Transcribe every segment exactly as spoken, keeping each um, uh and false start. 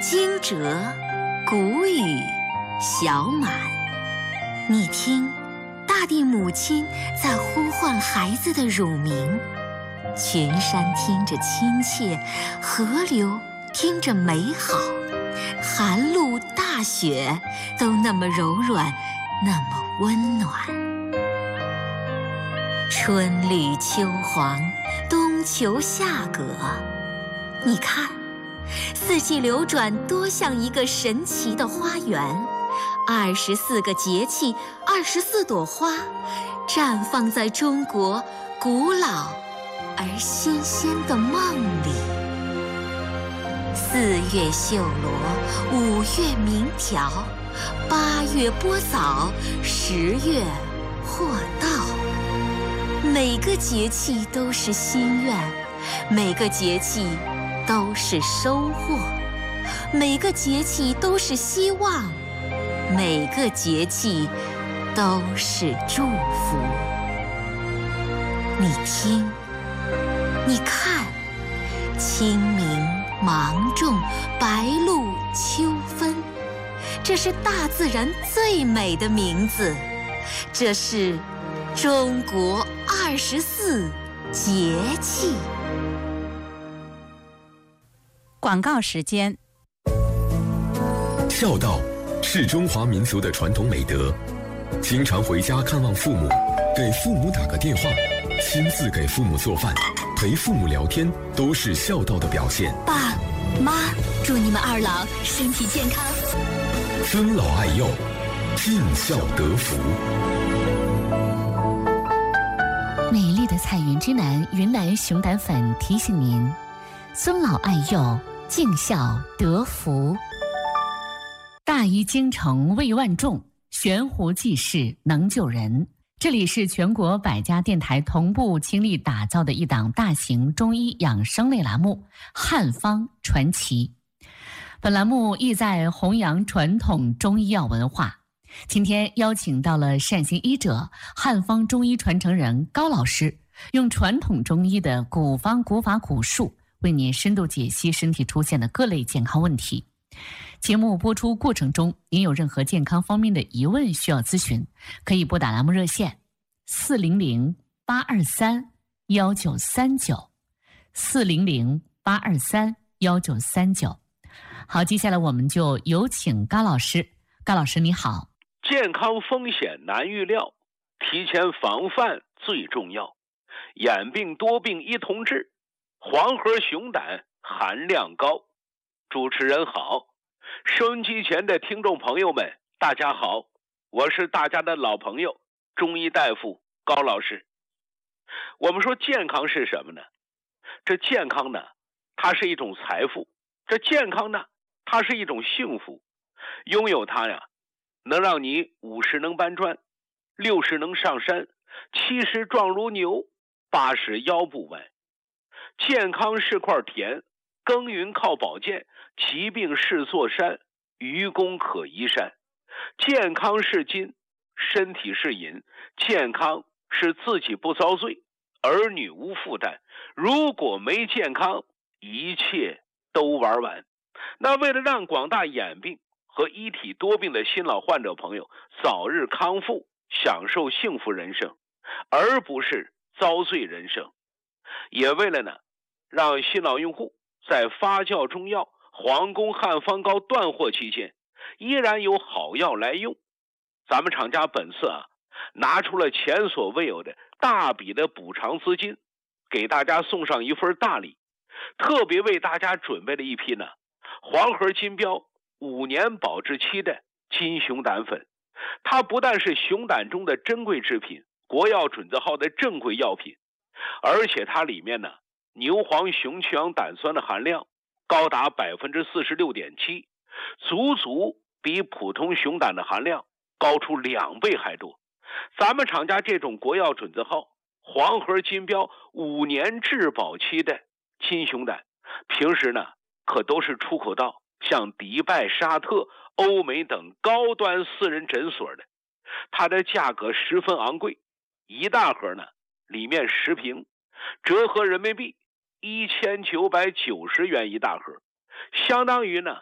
惊蛰，谷雨，小满。你听，大地母亲在呼唤孩子的乳名，群山听着亲切，河流听着美好，寒露大雪都那么柔软，那么温暖。春绿秋黄，冬秋夏葛，你看，四季流转多像一个神奇的花园，二十四个节气，二十四朵花，绽放在中国古老而新鲜的梦里。四月绣罗，五月鸣条，八月播枣，十月获稻。每个节气都是心愿，每个节气都是收获，每个节气都是希望，每个节气都是祝福。你听，你看，清明、芒种、白露、秋分，这是大自然最美的名字，这是中国二十四节气。 广告时间。 孝道是中华民族的传统美德，经常回家看望父母，给父母打个电话，亲自给父母做饭，陪父母聊天，都是孝道的表现。 爸妈，祝你们二老身体健康， 尊老爱幼，尽孝得福。 美丽的彩云之南云南熊胆粉提醒您：尊老爱幼，尽孝得福。大医精诚为万众，悬壶济世能救人。这里是全国百家电台同步倾力打造的一档大型中医养生类栏目《汉方传奇》。本栏目意在弘扬传统中医药文化。今天邀请到了善行医者、汉方中医传承人高老师，用传统中医的古方古法古术，为您深度解析身体出现的各类健康问题。节目播出过程中，您有任何健康方面的疑问需要咨询，可以拨打栏目热线四零零八二三幺九三九四零零八二三幺九三九。好，接下来我们就有请高老师。高老师你好。 健康风险难预料，提前防范最重要。眼病多病一同治，黄河熊胆含量高。主持人好，收音机前的听众朋友们大家好，我是大家的老朋友中医大夫高老师。我们说健康是什么呢？这健康呢，它是一种财富，这健康呢，它是一种幸福。拥有它呀，能让你五十能搬砖，六十能上山，七十壮如牛，八十腰不弯。健康是块田，耕耘靠宝剑，疾病是座山，愚公可移山。健康是金，身体是银，健康是自己不遭罪，儿女无负担。如果没健康，一切都玩完。那为了让广大眼病和一体多病的新老患者朋友早日康复，享受幸福人生，而不是遭罪人生，也为了呢，让新老用户在发酵中药皇宫汉方膏断货期间依然有好药来用，咱们厂家本次啊拿出了前所未有的大笔的补偿资金，给大家送上一份大礼，特别为大家准备了一批呢黄河金标五年保质期的金熊胆粉。它不但是熊胆中的珍贵制品，国药准字号的正规药品，而且它里面呢牛黄熊去氧胆酸的含量高达 百分之四十六点七， 足足比普通熊胆的含量高出两倍还多。咱们厂家这种国药准字号黄河金标五年质保期的金熊胆，平时呢可都是出口到像迪拜、沙特、欧美等高端私人诊所的，它的价格十分昂贵，一大盒呢里面十瓶，折合人民币一千九百九十元一大盒，相当于呢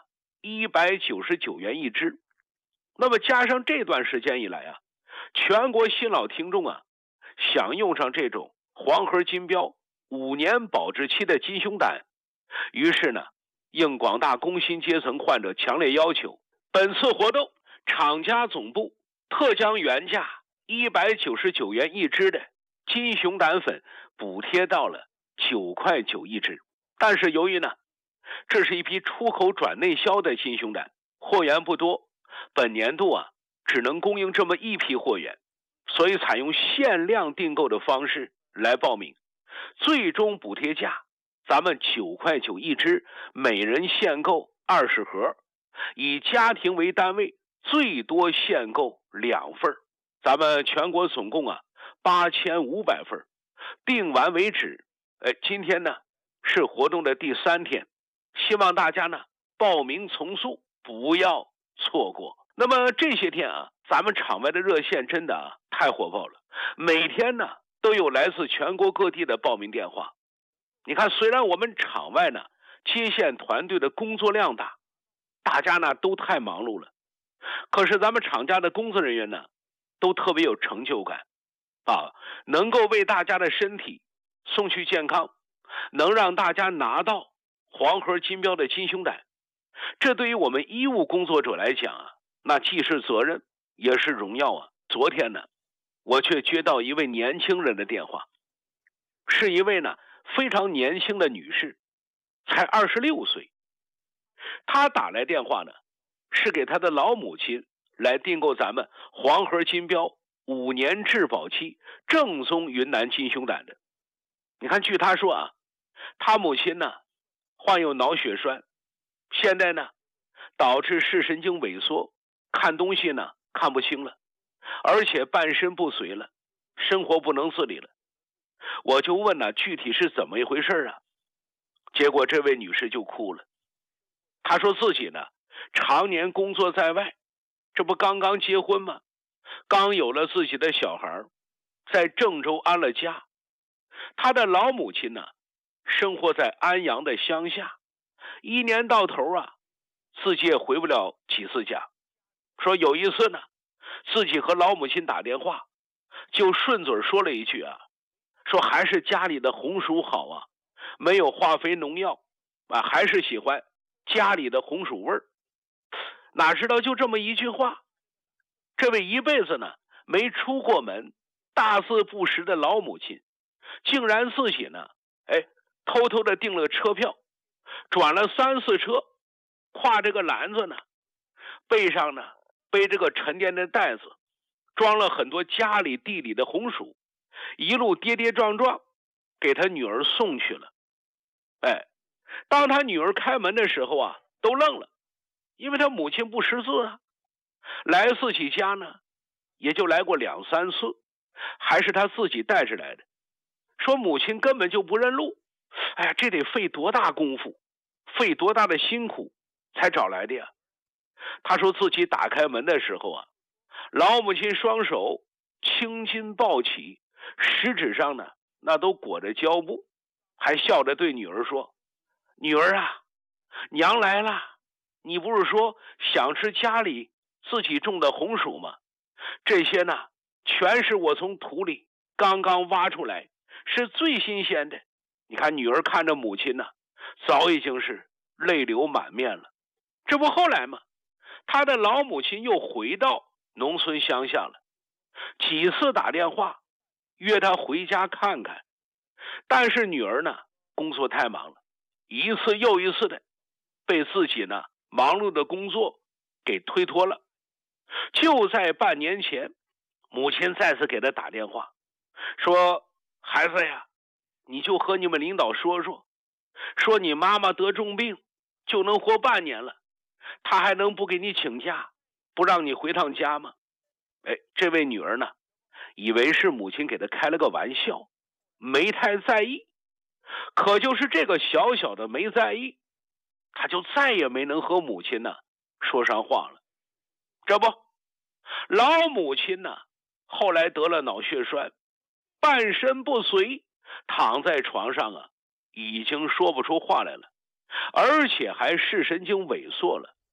一百九十九元一只。那么加上这段时间以来啊，全国新老听众啊，想用上这种黄河金标五年保质期的金胸胆，于是呢，应广大工薪阶层患者强烈要求，本次活动厂家总部特将原价一百九十九元一支的金熊胆粉补贴到了九块九一支。但是由于呢，这是一批出口转内销的金熊胆，货源不多，本年度啊只能供应这么一批货源，所以采用限量订购的方式来报名，最终补贴价咱们九块九一支，每人限购二十盒，以家庭为单位，最多限购两份。咱们全国总共啊八千五百份，订完为止。哎，今天呢是活动的第三天，希望大家呢报名从速，不要错过。那么这些天啊，咱们场外的热线真的啊太火爆了，每天呢都有来自全国各地的报名电话。你看，虽然我们场外呢接线团队的工作量大，大家呢都太忙碌了，可是咱们厂家的工作人员呢都特别有成就感啊，能够为大家的身体送去健康，能让大家拿到黄河金标的金胸胆，这对于我们医务工作者来讲啊，那既是责任也是荣耀啊。昨天呢，我却接到一位年轻人的电话，是一位呢非常年轻的女士，才二十六岁。她打来电话呢，是给她的老母亲来订购咱们黄河金标五年质保期正宗云南金胸胆的。你看，据她说啊，她母亲呢患有脑血栓，现在呢导致视神经萎缩，看东西呢看不清了，而且半身不遂了，生活不能自理了。我就问呢，具体是怎么一回事啊？结果这位女士就哭了。她说自己呢常年工作在外，这不刚刚结婚吗？刚有了自己的小孩，在郑州安了家。她的老母亲呢生活在安阳的乡下，一年到头啊自己也回不了几次家。说有一次呢，自己和老母亲打电话，就顺嘴说了一句啊，说还是家里的红薯好啊，没有化肥农药啊，还是喜欢家里的红薯味儿。哪知道就这么一句话，这位一辈子呢没出过门，大字不识的老母亲，竟然自己呢哎偷偷的订了车票，转了三四车，挎这个篮子呢，背上呢背这个沉甸的袋子，装了很多家里地里的红薯，一路跌跌撞撞给他女儿送去了。哎，当他女儿开门的时候啊，都愣了，因为他母亲不识字啊。来自己家呢也就来过两三次，还是他自己带着来的。说母亲根本就不认路，哎呀，这得费多大功夫，费多大的辛苦才找来的呀。他说自己打开门的时候啊，老母亲双手青筋暴起，食指上呢那都裹着胶布，还笑着对女儿说，女儿啊，娘来了，你不是说想吃家里自己种的红薯吗？这些呢全是我从土里刚刚挖出来，是最新鲜的。你看女儿看着母亲呢，早已经是泪流满面了。这不后来嘛，他的老母亲又回到农村乡下了，几次打电话约他回家看看，但是女儿呢工作太忙了，一次又一次的被自己呢忙碌的工作给推脱了。就在半年前，母亲再次给他打电话，说孩子呀，你就和你们领导说说，说你妈妈得重病就能活半年了，他还能不给你请假，不让你回趟家吗？哎，这位女儿呢以为是母亲给他开了个玩笑，没太在意。可就是这个小小的没在意，他就再也没能和母亲呢说上话了。这不，老母亲呢后来得了脑血栓，半身不遂，躺在床上啊，已经说不出话来了，而且还视神经萎缩了。